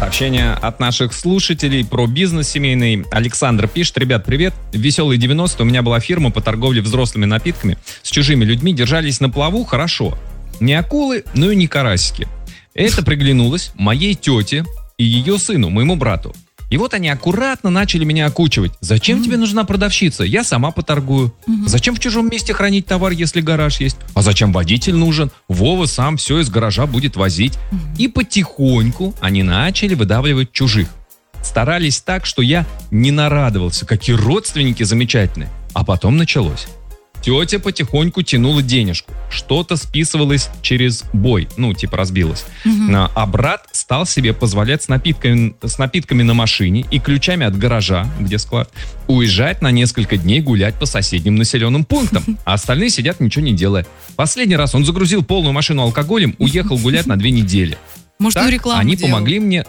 Сообщение от наших слушателей про бизнес семейный. Александр пишет: ребят, привет. В веселые 90-е у меня была фирма по торговле взрослыми напитками. С чужими людьми держались на плаву хорошо. Не акулы, но и не карасики. Это приглянулось моей тете и ее сыну, моему брату. И вот они аккуратно начали меня окучивать. Зачем тебе нужна продавщица? Я сама поторгую. Зачем в чужом месте хранить товар, если гараж есть? А зачем водитель нужен? Вова сам все из гаража будет возить. И потихоньку они начали выдавливать чужих. Старались так, что я не нарадовался. Какие родственники замечательные. А потом началось. Тетя потихоньку тянула денежку. Что-то списывалось через бой. Разбилось. А брат стал себе позволять с напитками на машине и ключами от гаража, где склад, уезжать на несколько дней гулять по соседним населенным пунктам. А остальные сидят, ничего не делая. Последний раз он загрузил полную машину алкоголем, уехал гулять на 2 недели. Может, он рекламу они делал. помогли мне...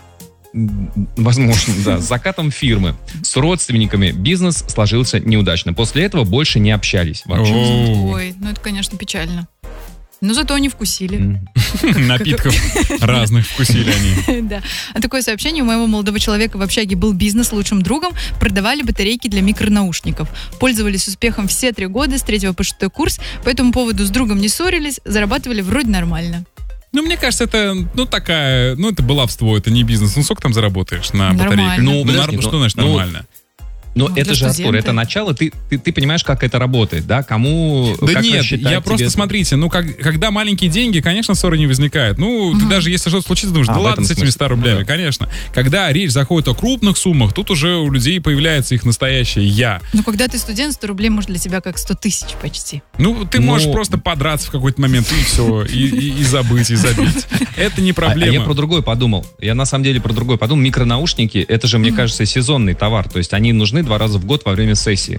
Возможно, да, с закатом фирмы. С родственниками бизнес сложился неудачно. После этого больше не общались вообще. Ой, это, конечно, печально. Но зато они вкусили. Напитков разных вкусили они. Да. А такое сообщение: у моего молодого человека в общаге был бизнес лучшим другом. Продавали батарейки для микронаушников. Пользовались успехом все 3 года, с 3 по 6 курс. По этому поводу с другом не ссорились. Зарабатывали вроде нормально. Мне кажется, это, это баловство, это не бизнес. Сколько там заработаешь на батарейках? Что значит нормально? Но это же, Артур, это начало. Ты понимаешь, как это работает, да? Кому, да как нет, я просто, смотрите, когда маленькие деньги, конечно, ссоры не возникает. Ты даже если что-то случится, думаешь, да ладно с этими 100 рублями, конечно. Когда речь заходит о крупных суммах, тут уже у людей появляется их настоящее «я». Когда ты студент, 100 рублей может для тебя как 100 тысяч почти. Ты можешь просто подраться в какой-то момент, и все, и забыть, и забить. Это не проблема. А я про другое подумал. Я на самом деле про другое подумал. Микронаушники, это же, мне кажется, сезонный товар. То есть они нужны 2 раза в год во время сессии.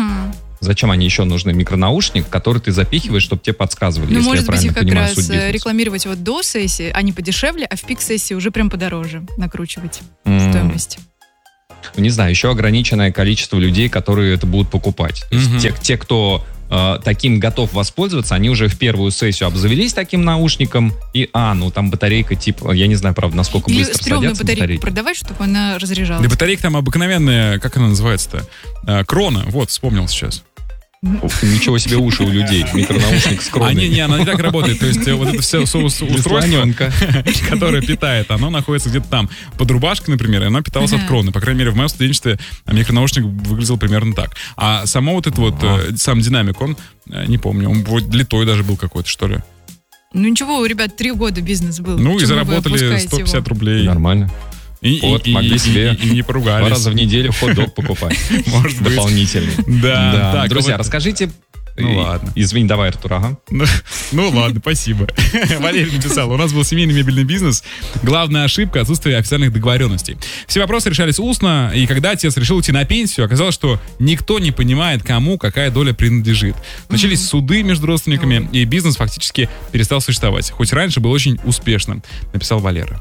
Зачем они еще нужны? Микронаушник, который ты запихиваешь, чтобы тебе подсказывали, если может я правильно быть, их понимаю как суть раз бизнеса. рекламировать до сессии, они подешевле, а в пик сессии уже прям подороже накручивать стоимость. Не знаю, еще ограниченное количество людей, которые это будут покупать. То есть те, кто таким готов воспользоваться, они уже в первую сессию обзавелись таким наушником, и там батарейка типа, я не знаю, правда, насколько или быстро стрёмную садятся батарейку продавать, чтобы она разряжалась. Да батарейка там обыкновенная, как она называется-то? Крона, вспомнил сейчас. Ничего себе уши у людей. Микронаушник с кроной. Она не так работает. То есть вот это все устройство, которое питает, оно находится где-то там. Под рубашкой, например, и оно питалось от кроны. По крайней мере, в моем студенчестве микронаушник выглядел примерно так. А само сам динамик, он, не помню, он литой даже был какой-то, что ли. Ничего, у ребят 3 года бизнес был. И заработали 150 рублей. Нормально. Могли себе и не поругались. 2 раза в неделю хот-дог покупать. Может быть. Дополнительный. Да. Так, друзья, расскажите... ладно. Извини, давай, Артур, ага. Ладно, спасибо. Валерий написал: у нас был семейный мебельный бизнес. Главная ошибка — отсутствие официальных договоренностей. Все вопросы решались устно, и когда отец решил уйти на пенсию, оказалось, что никто не понимает, кому какая доля принадлежит. Начались суды между родственниками, и бизнес фактически перестал существовать. Хоть раньше был очень успешным, написал Валера.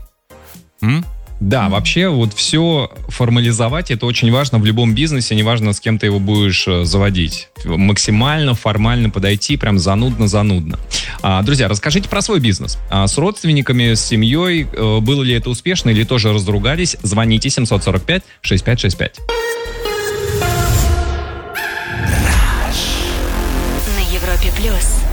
Да, вообще все формализовать, это очень важно в любом бизнесе, неважно, с кем ты его будешь заводить. Максимально формально подойти, прям занудно. Друзья, расскажите про свой бизнес. С родственниками, с семьей, было ли это успешно или тоже разругались? Звоните 745-6565. На Европе+.